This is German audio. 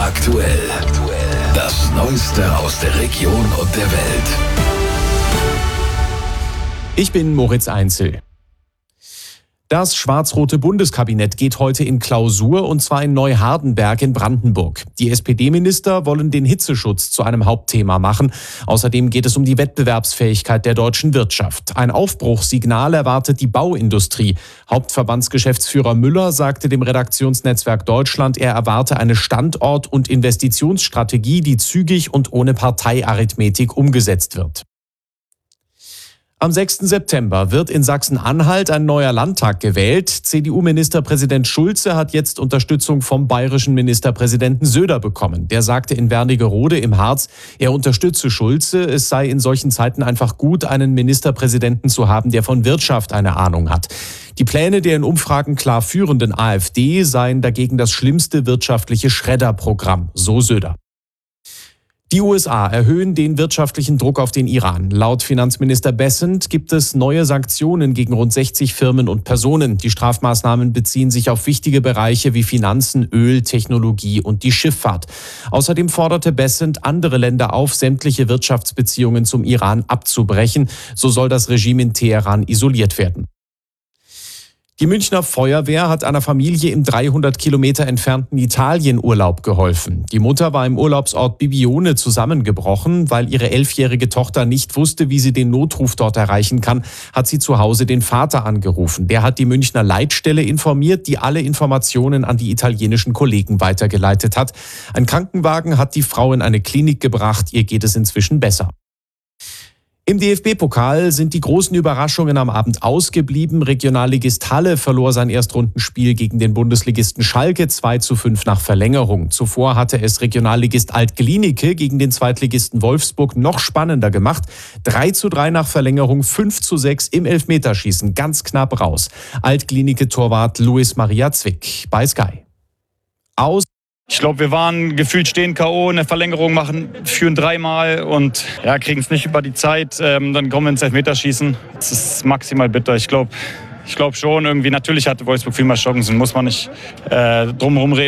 aktuell. Das Neueste aus der Region und der Welt. Ich bin Moritz Einzel. Das schwarz-rote Bundeskabinett geht heute in Klausur, und zwar in Neuhardenberg in Brandenburg. Die SPD-Minister wollen den Hitzeschutz zu einem Hauptthema machen. Außerdem geht es um die Wettbewerbsfähigkeit der deutschen Wirtschaft. Ein Aufbruchssignal erwartet die Bauindustrie. Hauptverbandsgeschäftsführer Müller sagte dem Redaktionsnetzwerk Deutschland, er erwarte eine Standort- und Investitionsstrategie, die zügig und ohne Parteiarithmetik umgesetzt wird. Am 6. September wird in Sachsen-Anhalt ein neuer Landtag gewählt. CDU-Ministerpräsident Schulze hat jetzt Unterstützung vom bayerischen Ministerpräsidenten Söder bekommen. Der sagte in Wernigerode im Harz, er unterstütze Schulze. Es sei in solchen Zeiten einfach gut, einen Ministerpräsidenten zu haben, der von Wirtschaft eine Ahnung hat. Die Pläne der in Umfragen klar führenden AfD seien dagegen das schlimmste wirtschaftliche Schredderprogramm, so Söder. Die USA erhöhen den wirtschaftlichen Druck auf den Iran. Laut Finanzminister Bessent gibt es neue Sanktionen gegen rund 60 Firmen und Personen. Die Strafmaßnahmen beziehen sich auf wichtige Bereiche wie Finanzen, Öl, Technologie und die Schifffahrt. Außerdem forderte Bessent andere Länder auf, sämtliche Wirtschaftsbeziehungen zum Iran abzubrechen. So soll das Regime in Teheran isoliert werden. Die Münchner Feuerwehr hat einer Familie im 300 Kilometer entfernten Italien Urlaub geholfen. Die Mutter war im Urlaubsort Bibione zusammengebrochen. Weil ihre 11-jährige Tochter nicht wusste, wie sie den Notruf dort erreichen kann, hat sie zu Hause den Vater angerufen. Der hat die Münchner Leitstelle informiert, die alle Informationen an die italienischen Kollegen weitergeleitet hat. Ein Krankenwagen hat die Frau in eine Klinik gebracht. Ihr geht es inzwischen besser. Im DFB-Pokal sind die großen Überraschungen am Abend ausgeblieben. Regionalligist Halle verlor sein Erstrundenspiel gegen den Bundesligisten Schalke 2:5 nach Verlängerung. Zuvor hatte es Regionalligist Alt-Glienicke gegen den Zweitligisten Wolfsburg noch spannender gemacht. 3:3 nach Verlängerung, 5:6 im Elfmeterschießen, ganz knapp raus. Alt-Glienicke-Torwart Luis Maria Zwick bei Sky. Ich glaube, wir waren gefühlt stehen K.O., eine Verlängerung machen, führen 3-mal und kriegen es nicht über die Zeit. Dann kommen wir ins Elfmeterschießen. Das ist maximal bitter. Ich glaube schon, irgendwie natürlich hatte Wolfsburg viel mehr Chancen, muss man nicht drum herum reden.